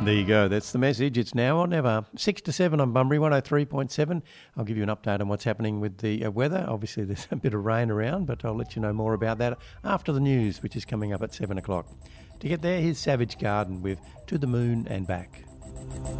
There you go. That's the message. It's now or never. 6 to 7 on Bunbury, 103.7. I'll give you an update on what's happening with the weather. Obviously, there's a bit of rain around, but I'll let you know more about that after the news, which is coming up at 7 o'clock. To get there, here's Savage Garden with To the Moon and Back.